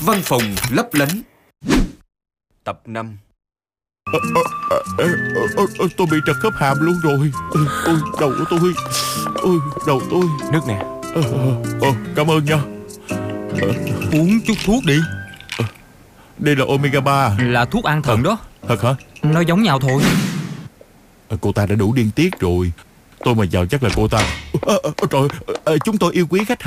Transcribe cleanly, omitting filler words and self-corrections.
Văn phòng lấp lánh. Tập 5. Tôi bị trật khớp hàm luôn rồi. Ôi, đầu của tôi. Ôi, đầu tôi. Nước nè. Cảm ơn nha. Uống chút thuốc đi. Đây là Omega 3. Là thuốc an thần đó. Thật hả? Nó giống nhau thôi. Cô ta đã đủ điên tiết rồi. Tôi mà vào chắc là cô ta. Trời, chúng tôi yêu quý khách